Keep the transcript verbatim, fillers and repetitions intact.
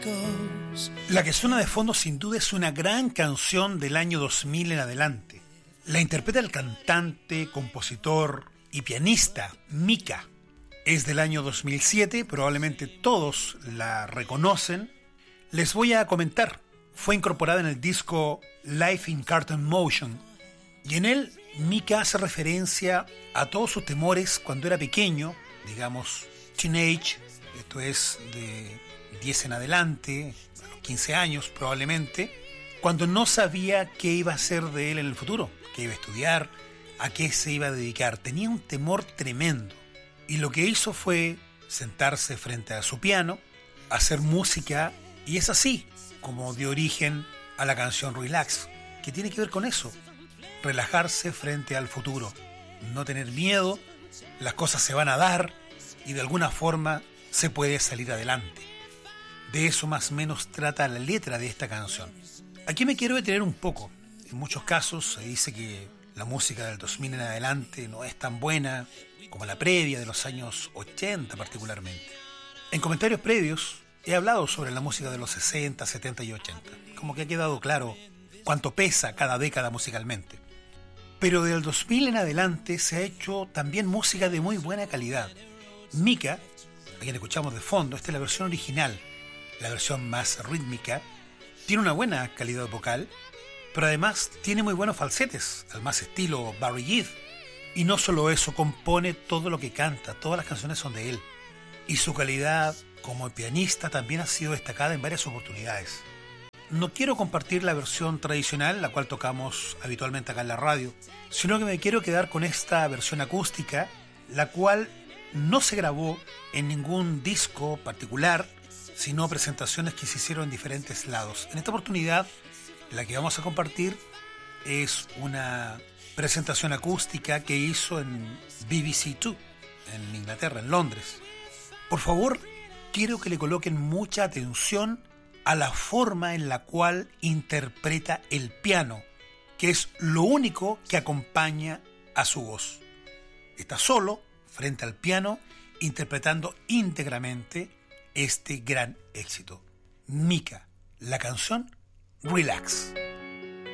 La que suena de fondo sin duda es una gran canción del año dos mil en adelante. La interpreta el cantante, compositor y pianista Mika. Es del año dos mil siete, probablemente todos la reconocen. Les voy a comentar. Fue incorporada en el disco Life in Cartoon Motion y en él Mika hace referencia a todos sus temores cuando era pequeño, digamos teenage, esto es de diez en adelante, a los quince años probablemente, cuando no sabía qué iba a hacer de él en el futuro, qué iba a estudiar, a qué se iba a dedicar. Tenía un temor tremendo y lo que hizo fue sentarse frente a su piano, hacer música, y es así como dio origen a la canción Relax, que tiene que ver con eso, relajarse frente al futuro, no tener miedo, las cosas se van a dar y de alguna forma se puede salir adelante. De eso más o menos trata la letra de esta canción. Aquí me quiero detener un poco. En muchos casos se dice que la música del dos mil en adelante no es tan buena como la previa de los años ochenta particularmente. En comentarios previos he hablado sobre la música de los sesenta, setenta y ochenta. Como que ha quedado claro cuánto pesa cada década musicalmente. Pero del dos mil en adelante se ha hecho también música de muy buena calidad. Mika, a quien escuchamos de fondo, esta es la versión original, la versión más rítmica, tiene una buena calidad vocal, pero además tiene muy buenos falsetes, al más estilo Barry Gibb. Y no solo eso, compone todo lo que canta, todas las canciones son de él. Y su calidad como pianista también ha sido destacada en varias oportunidades. No quiero compartir la versión tradicional, la cual tocamos habitualmente acá en la radio, sino que me quiero quedar con esta versión acústica, la cual no se grabó en ningún disco particular, sino presentaciones que se hicieron en diferentes lados. En esta oportunidad, la que vamos a compartir es una presentación acústica que hizo en B B C dos, en Inglaterra, en Londres. Por favor, quiero que le coloquen mucha atención a la forma en la cual interpreta el piano, que es lo único que acompaña a su voz. Está solo, frente al piano, interpretando íntegramente este gran éxito. Mika, la canción Relax.